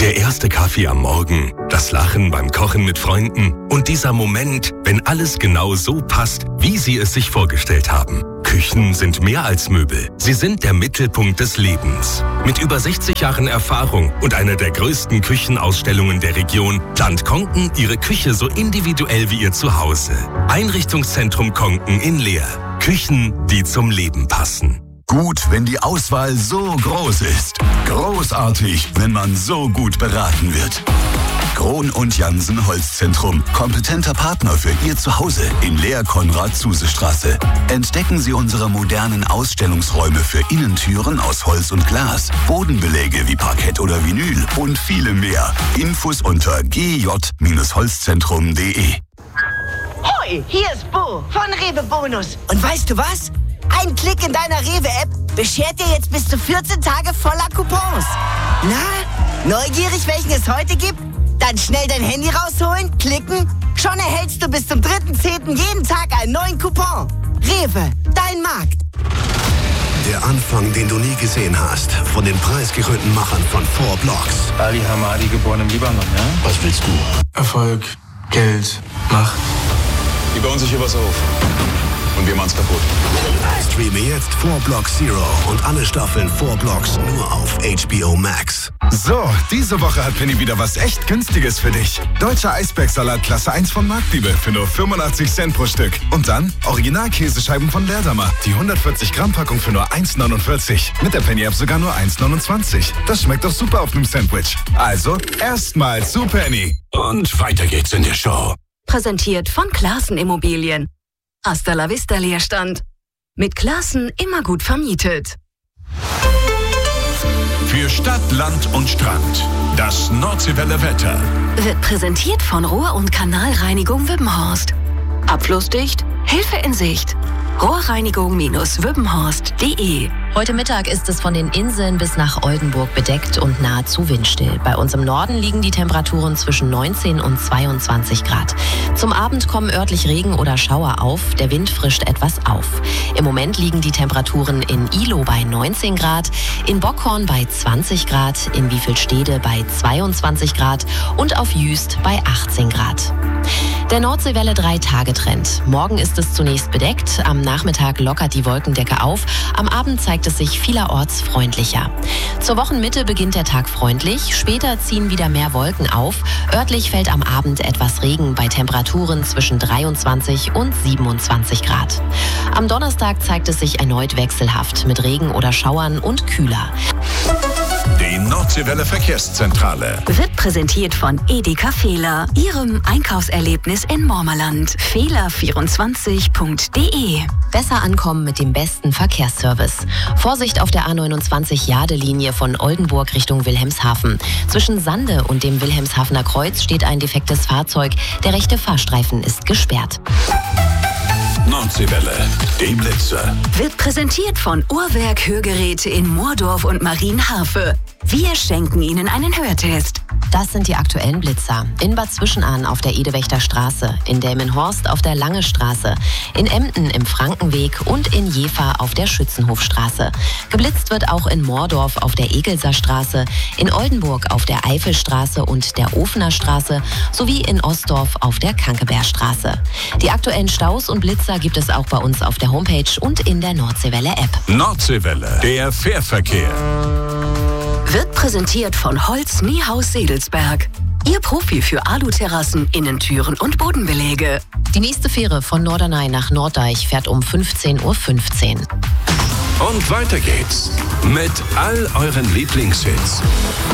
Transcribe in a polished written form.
Der erste Kaffee am Morgen, das Lachen beim Kochen mit Freunden und dieser Moment, wenn alles genau so passt, wie Sie es sich vorgestellt haben. Küchen sind mehr als Möbel. Sie sind der Mittelpunkt des Lebens. Mit über 60 Jahren Erfahrung und einer der größten Küchenausstellungen der Region plant Konken Ihre Küche so individuell wie Ihr Zuhause. Einrichtungszentrum Konken in Leer. Küchen, die zum Leben passen. Gut, wenn die Auswahl so groß ist. Großartig, wenn man so gut beraten wird. Krohn und Jansen Holzzentrum. Kompetenter Partner für Ihr Zuhause in Leer-Konrad-Zuse-Straße. Entdecken Sie unsere modernen Ausstellungsräume für Innentüren aus Holz und Glas, Bodenbeläge wie Parkett oder Vinyl und viele mehr. Infos unter gj-holzzentrum.de. Hoi, hier ist Bo von Rewe Bonus. Und weißt du was? Ein Klick in deiner Rewe-App beschert dir jetzt bis zu 14 Tage voller Coupons. Na, neugierig, welchen es heute gibt? Dann schnell dein Handy rausholen, klicken. Schon erhältst du bis zum 3.10. jeden Tag einen neuen Coupon. Rewe, dein Markt. Der Anfang, den du nie gesehen hast, von den preisgekrönten Machern von 4 Blocks. Ali Hamadi, geboren im Libanon, ja? Was willst du? Erfolg, Geld, Macht. Die bauen sich hier was auf. Und wir machen's kaputt. Streame jetzt 4 Blocks Zero und alle Staffeln 4 Blocks nur auf HBO Max. So, diese Woche hat Penny wieder was echt Günstiges für dich. Deutscher Eisbergsalat Klasse 1 von Marktliebe für nur 85 Cent pro Stück. Und dann Original-Käsescheiben von Leerdammer. Die 140 Gramm Packung für nur 1,49. Mit der Penny-App sogar nur 1,29. Das schmeckt doch super auf einem Sandwich. Also, erstmal zu Penny. Und weiter geht's in der Show. Präsentiert von Classen Immobilien. Hasta la vista Leerstand. Mit Classen immer gut vermietet. Für Stadt, Land und Strand. Das Nordseewelle Wetter. Wird präsentiert von Rohr- und Kanalreinigung Wübbenhorst. Abflussdicht, Hilfe in Sicht. Rohrreinigung-wübbenhorst.de. Heute Mittag ist es von den Inseln bis nach Oldenburg bedeckt und nahezu windstill. Bei uns im Norden liegen die Temperaturen zwischen 19 und 22 Grad. Zum Abend kommen örtlich Regen oder Schauer auf. Der Wind frischt etwas auf. Im Moment liegen die Temperaturen in Ihlow bei 19 Grad, in Bockhorn bei 20 Grad, in Wiefelstede bei 22 Grad und auf Jüst bei 18 Grad. Der Nordseewelle 3-Tage-Trend. Morgen ist es zunächst bedeckt, am Nachmittag lockert die Wolkendecke auf, am Abend zeigt es sich vielerorts freundlicher. Zur Wochenmitte beginnt der Tag freundlich, später ziehen wieder mehr Wolken auf, örtlich fällt am Abend etwas Regen bei Temperaturen zwischen 23 und 27 Grad. Am Donnerstag zeigt es sich erneut wechselhaft mit Regen oder Schauern und kühler. Die Nordseewelle Verkehrszentrale. Wird präsentiert von Edeka Fehler, Ihrem Einkaufserlebnis in Mormerland. Fehler24.de. Besser ankommen mit dem besten Verkehrsservice. Vorsicht auf der A29-Jade-Linie von Oldenburg Richtung Wilhelmshaven. Zwischen Sande und dem Wilhelmshavener Kreuz steht ein defektes Fahrzeug. Der rechte Fahrstreifen ist gesperrt. Nordseewelle, die Blitzer. Wird präsentiert von Uhrwerk Hörgeräte in Moordorf und Marienhafe. Wir schenken Ihnen einen Hörtest. Das sind die aktuellen Blitzer. In Bad Zwischenahn auf der Edewächter Straße, in Delmenhorst auf der Lange Straße, in Emden im Frankenweg und in Jever auf der Schützenhofstraße. Geblitzt wird auch in Moordorf auf der Egelser Straße, in Oldenburg auf der Eifelstraße und der Ofener Straße sowie in Ostdorf auf der Kankebergstraße. Die aktuellen Staus und Blitzer gibt es auch bei uns auf der Homepage und in der Nordseewelle-App. Nordseewelle, der Fährverkehr. Wird präsentiert von Holz Niehaus Sedelsberg. Ihr Profi für Aluterrassen, Innentüren und Bodenbeläge. Die nächste Fähre von Norderney nach Norddeich fährt um 15:15 Uhr. Und weiter geht's mit all euren Lieblingshits.